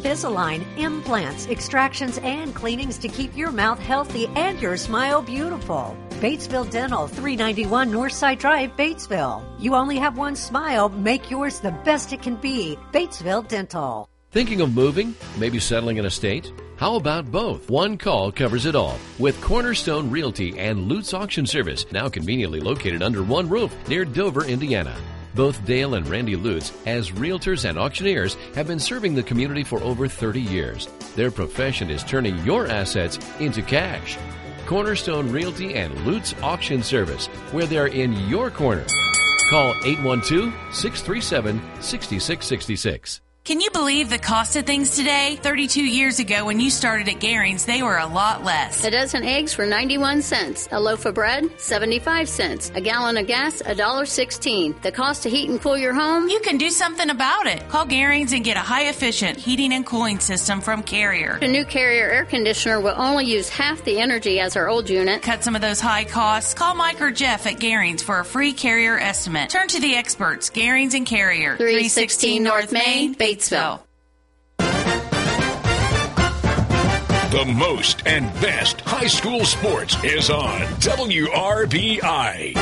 Invisalign, implants, extractions, and cleanings to keep your mouth healthy and your smile beautiful. Batesville Dental, 391 Northside Drive, Batesville. You only have one smile. Make yours the best it can be. Batesville Dental. Thinking of moving? Maybe settling in a state? How about both? One call covers it all. With Cornerstone Realty and Lutz Auction Service, now conveniently located under one roof near Dover, Indiana. Both Dale and Randy Lutz, as realtors and auctioneers, have been serving the community for over 30 years. Their profession is turning your assets into cash. Cornerstone Realty and Lutz Auction Service, where they're in your corner. Call 812-637-6666. Can you believe the cost of things today? 32 years ago when you started at Garing's, they were a lot less. A dozen eggs for 91 cents. A loaf of bread, 75 cents. A gallon of gas, $1.16. The cost to heat and cool your home? You can do something about it. Call Garing's and get a high-efficient heating and cooling system from Carrier. A new Carrier air conditioner will only use half the energy as our old unit. Cut some of those high costs. Call Mike or Jeff at Garing's for a free Carrier estimate. Turn to the experts, Garing's and Carrier. 316 North Main, Batesville. The most and best high school sports is on WRBI.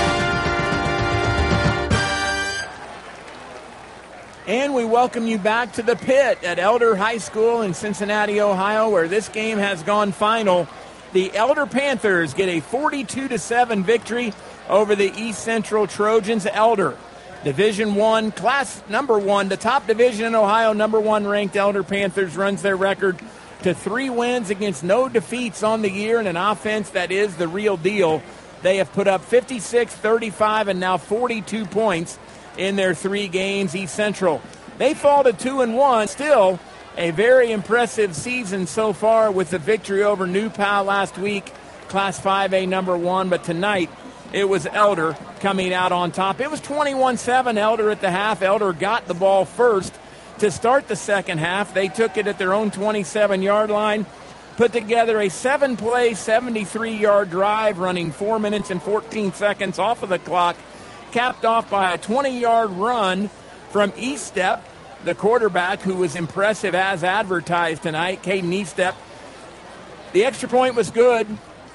And we welcome you back to the pit at Elder High School in Cincinnati, Ohio, where this game has gone final. The Elder Panthers get a 42-7 victory over the East Central Trojans. Elder, Division I, class number 1, the top division in Ohio, number 1 ranked Elder Panthers runs their record to 3 wins against no defeats on the year, and an offense that is the real deal. They have put up 56, 35, and now 42 points in their 3 games. East Central, they fall to 2-1. Still a very impressive season so far with the victory over New Pal last week, Class 5A number 1, but tonight it was Elder coming out on top. It was 21-7 Elder at the half. Elder got the ball first to start the second half. They took it at their own 27-yard line, put together a 7-play, 73-yard drive running 4 minutes and 14 seconds off of the clock, capped off by a 20-yard run from Eastep, the quarterback, who was impressive as advertised tonight, Caden Eastep. The extra point was good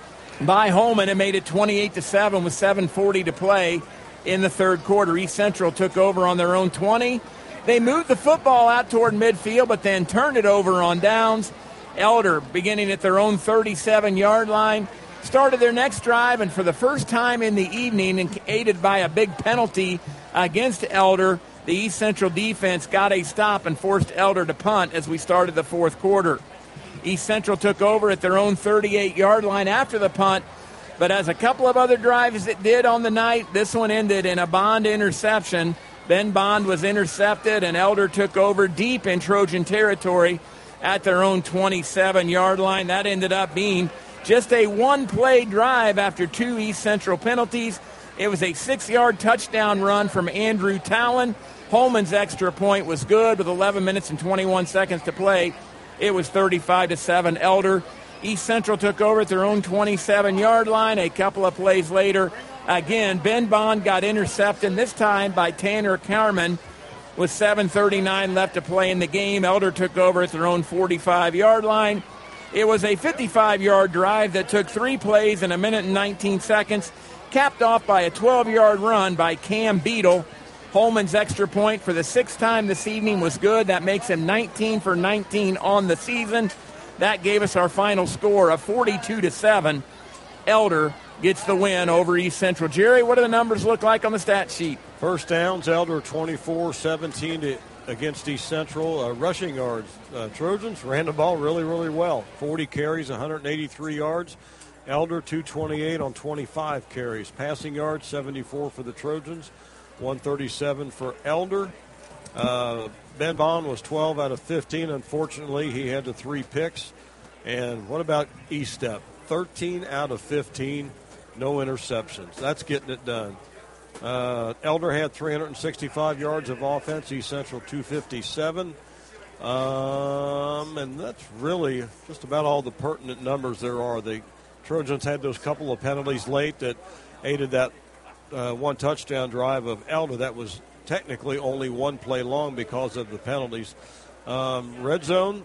by Holman and made it 28-7 with 7:40 to play in the third quarter. East Central took over on their own 20. They moved the football out toward midfield, but then turned it over on downs. Elder, beginning at their own 37-yard line, started their next drive, and for the first time in the evening, and aided by a big penalty against Elder, the East Central defense got a stop and forced Elder to punt as we started the fourth quarter. East Central took over at their own 38-yard line after the punt, but as a couple of other drives it did on the night, this one ended in a Bond interception. Ben Bond was intercepted, and Elder took over deep in Trojan territory at their own 27-yard line. That ended up being just a one-play drive after 2 East Central penalties. It was a 6-yard touchdown run from Andrew Talon. Holman's extra point was good with 11 minutes and 21 seconds to play. It was 35-7 Elder. East Central took over at their own 27-yard line. A couple of plays later, again, Ben Bond got intercepted, this time by Tanner Carman with 7:39 left to play in the game. Elder took over at their own 45-yard line. It was a 55-yard drive that took 3 plays in 1 minute and 19 seconds, capped off by a 12-yard run by Cam Beadle. Holman's extra point for the 6th time this evening was good. That makes him 19 for 19 on the season. That gave us our final score of 42-7. Elder gets the win over East Central. Jerry, what do the numbers look like on the stat sheet? First downs, Elder 24-17 against East Central. Rushing yards, Trojans ran the ball really, really well. 40 carries, 183 yards. Elder 228 on 25 carries. Passing yards, 74 for the Trojans. 137 for Elder. Ben Bond was 12 out of 15. Unfortunately, he had the 3 picks. And what about Eastep? 13 out of 15, no interceptions. That's getting it done. Elder had 365 yards of offense. East Central 257. And that's really just about all the pertinent numbers there are. The Trojans had those couple of penalties late that aided that one touchdown drive of Elder. That was technically only one play long because of the penalties. Red zone,